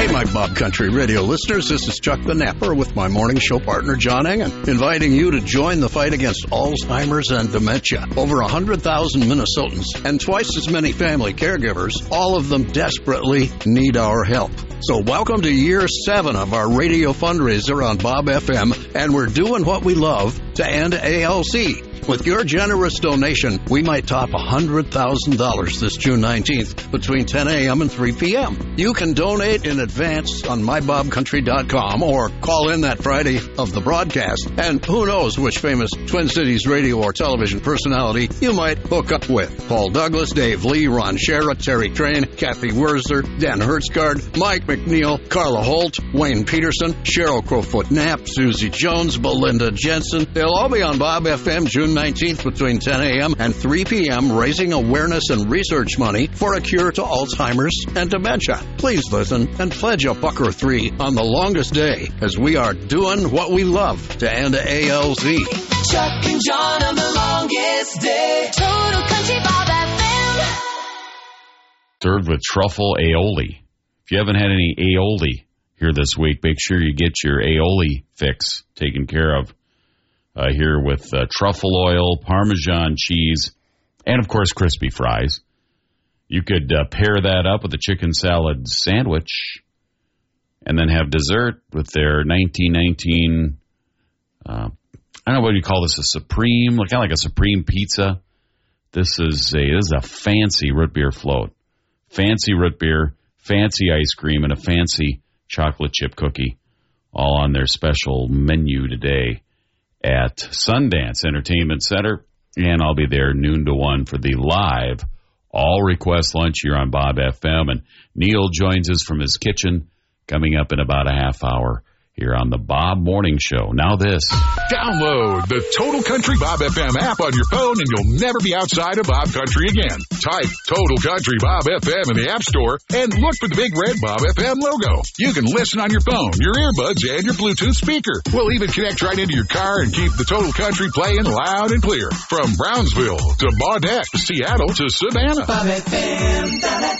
Hey, my Bob Country Radio listeners, this is Chuck the Napper with my morning show partner, John Engen, inviting you to join the fight against Alzheimer's and dementia. Over 100,000 Minnesotans and twice as many family caregivers, all of them desperately need our help. So welcome to year 7 of our radio fundraiser on Bob FM, and we're doing what we love to end ALC. With your generous donation, we might top $100,000 this June 19th between 10 a.m. and 3 p.m. You can donate in advance on mybobcountry.com or call in that Friday of the broadcast. And who knows which famous Twin Cities radio or television personality you might hook up with. Paul Douglas, Dave Lee, Ron Schera, Terry Crane, Kathy Wurzer, Dan Hertzgaard, Mike McNeil, Carla Holt, Wayne Peterson, Cheryl Crowfoot Knapp, Susie Jones, Belinda Jensen. They'll all be on Bob FM June 19th between 10 a.m. and 3 p.m. raising awareness and research money for a cure to Alzheimer's and dementia. Please listen and pledge a $1 or $3 on the longest day as we are doing what we love to end ALZ. Chuck and John on the longest day. Total Country Bob FM. Served with truffle aioli. If you haven't had any aioli here this week, make sure you get your aioli fix taken care of. Here with truffle oil, Parmesan cheese, and, of course, crispy fries. You could pair that up with a chicken salad sandwich and then have dessert with their 1919, I don't know what you call this, a supreme, kind of like a supreme pizza. This is a fancy root beer float. Fancy root beer, fancy ice cream, and a fancy chocolate chip cookie, all on their special menu today at Sundance Entertainment Center, and I'll be there noon to 1 for the live all-request lunch here on Bob FM, and Neil joins us from his kitchen coming up in about a half hour here on the Bob Morning Show. Now this. Download the Total Country Bob FM app on your phone and you'll never be outside of Bob Country again. Type Total Country Bob FM in the App Store and look for the big red Bob FM logo. You can listen on your phone, your earbuds, and your Bluetooth speaker. We'll even connect right into your car and keep the Total Country playing loud and clear. From Brownsville to Baudette, Seattle to Savannah. Bob FM,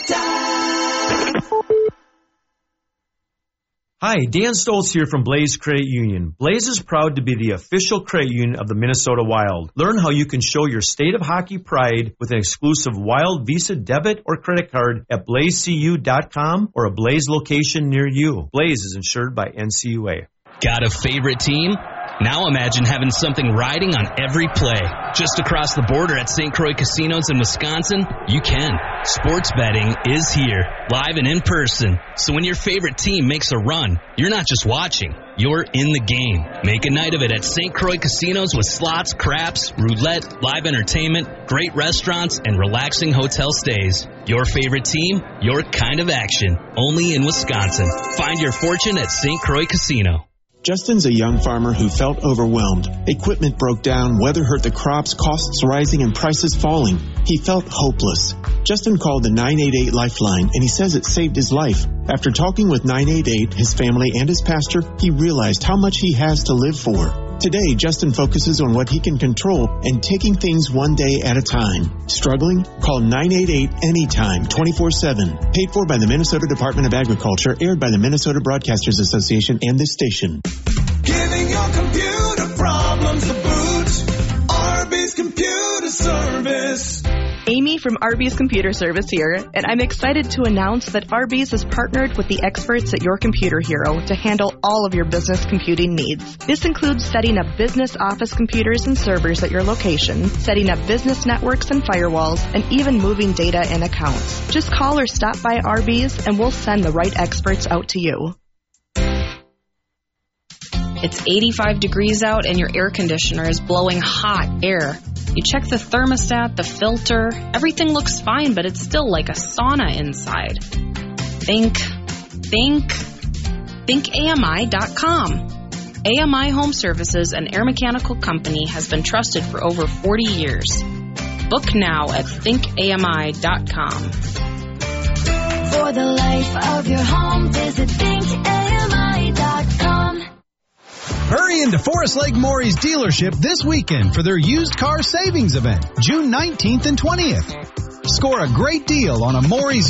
da-da-da. Hi, Dan Stoltz here from Blaze Credit Union. Blaze is proud to be the official credit union of the Minnesota Wild. Learn how you can show your state of hockey pride with an exclusive Wild Visa debit or credit card at blazecu.com or a Blaze location near you. Blaze is insured by NCUA. Got a favorite team? Now imagine having something riding on every play. Just across the border at St. Croix Casinos in Wisconsin, you can. Sports betting is here, live and in person. So when your favorite team makes a run, you're not just watching, you're in the game. Make a night of it at St. Croix Casinos with slots, craps, roulette, live entertainment, great restaurants, and relaxing hotel stays. Your favorite team, your kind of action. Only in Wisconsin. Find your fortune at St. Croix Casino. Justin's a young farmer who felt overwhelmed. Equipment broke down, weather hurt the crops, costs rising, and prices falling. He felt hopeless. Justin called the 988 Lifeline, and he says it saved his life. After talking with 988, his family, and his pastor, he realized how much he has to live for. Today, Justin focuses on what he can control and taking things one day at a time. Struggling? Call 988 anytime, 24/7. Paid for by the Minnesota Department of Agriculture, aired by the Minnesota Broadcasters Association and this station. Giving your computer problems a boot. Arby's Computer Service. Amy from Arby's Computer Service here, and I'm excited to announce that Arby's has partnered with the experts at Your Computer Hero to handle all of your business computing needs. This includes setting up business office computers and servers at your location, setting up business networks and firewalls, and even moving data and accounts. Just call or stop by Arby's, and we'll send the right experts out to you. It's 85 degrees out and your air conditioner is blowing hot air. You check the thermostat, the filter, everything looks fine, but it's still like a sauna inside. Think AMI.com. AMI Home Services, an air mechanical company, has been trusted for over 40 years. Book now at thinkami.com. For the life of your home, visit thinkami.com. Hurry into Forest Lake Maury's dealership this weekend for their used car savings event, June 19th and 20th. Score a great deal on a Maury's